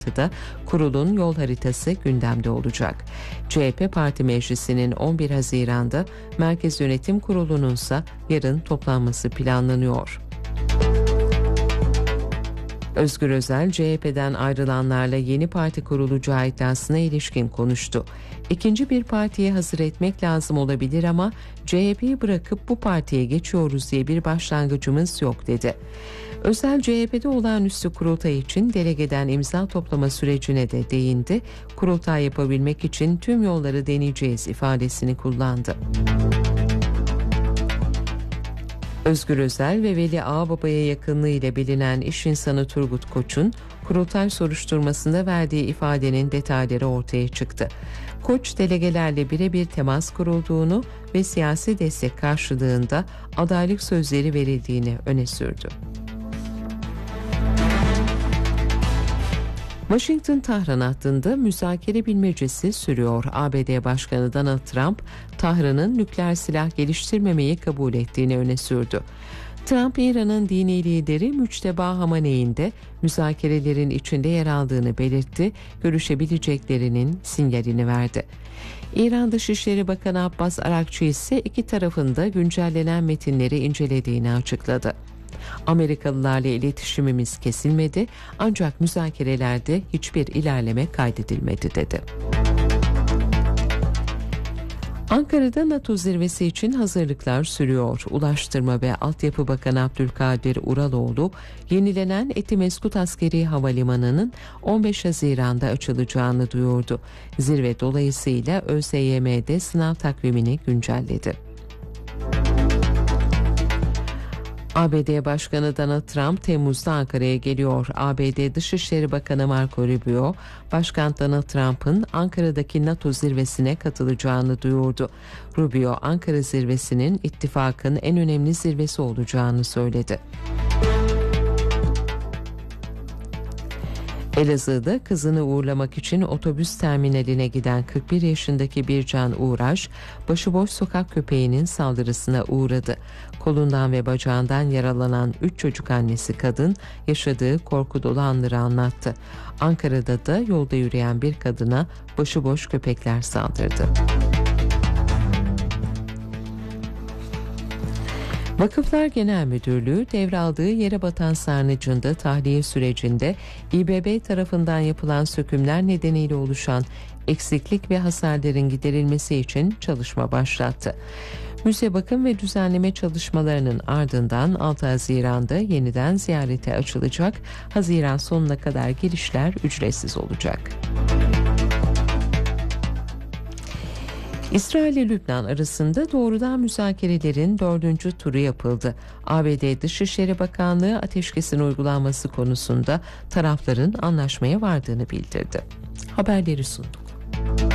da kurulun yol haritası gündemde olacak. CHP Parti Meclisi'nin 11 Haziran'da Merkez Yönetim Kurulu'nunsa yarın toplanması planlanıyor. Özgür Özel, CHP'den ayrılanlarla yeni parti kurulacağı iddiasına ilişkin konuştu. İkinci bir partiye hazır etmek lazım olabilir ama CHP'yi bırakıp bu partiye geçiyoruz diye bir başlangıcımız yok dedi. Özel, CHP'de olağanüstü kurultay için delegeden imza toplama sürecine de değindi. Kurultay yapabilmek için tüm yolları deneyeceğiz ifadesini kullandı. Özgür Özel ve Veli Ağababa'ya yakınlığı ile bilinen iş insanı Turgut Koç'un kurultay soruşturmasında verdiği ifadenin detayları ortaya çıktı. Koç, delegelerle birebir temas kurulduğunu ve siyasi destek karşılığında adaylık sözleri verildiğini öne sürdü. Washington-Tahran hattında müzakere bilmecesi sürüyor. ABD Başkanı Donald Trump, Tahran'ın nükleer silah geliştirmemeyi kabul ettiğini öne sürdü. Trump, İran'ın dini lideri Müçteba Hamaney'in de müzakerelerin içinde yer aldığını belirtti, görüşebileceklerinin sinyalini verdi. İran Dışişleri Bakanı Abbas Arakçı ise iki tarafın da güncellenen metinleri incelediğini açıkladı. Amerikalılarla iletişimimiz kesilmedi ancak müzakerelerde hiçbir ilerleme kaydedilmedi dedi. Ankara'da NATO zirvesi için hazırlıklar sürüyor. Ulaştırma ve Altyapı Bakanı Abdülkadir Uraloğlu, yenilenen Etimeskut Askeri Havalimanı'nın 15 Haziran'da açılacağını duyurdu. Zirve dolayısıyla ÖSYM'de sınav takvimini güncelledi. ABD Başkanı Donald Trump Temmuz'da Ankara'ya geliyor. ABD Dışişleri Bakanı Marco Rubio, Başkan Donald Trump'ın Ankara'daki NATO zirvesine katılacağını duyurdu. Rubio, Ankara zirvesinin ittifakın en önemli zirvesi olacağını söyledi. Elazığ'da kızını uğurlamak için otobüs terminaline giden 41 yaşındaki Bircan Uğraş, başıboş sokak köpeğinin saldırısına uğradı. Kolundan ve bacağından yaralanan 3 çocuk annesi kadın yaşadığı korku dolu anları anlattı. Ankara'da da yolda yürüyen bir kadına başıboş köpekler saldırdı. Vakıflar Genel Müdürlüğü devraldığı Yerebatan Sarnıcı'nda tahliye sürecinde İBB tarafından yapılan sökümler nedeniyle oluşan eksiklik ve hasarların giderilmesi için çalışma başlattı. Müze bakım ve düzenleme çalışmalarının ardından 6 Haziran'da yeniden ziyarete açılacak. Haziran sonuna kadar girişler ücretsiz olacak. İsrail ile Lübnan arasında doğrudan müzakerelerin 4. turu yapıldı. ABD Dışişleri Bakanlığı ateşkesin uygulanması konusunda tarafların anlaşmaya vardığını bildirdi. Haberleri sunduk.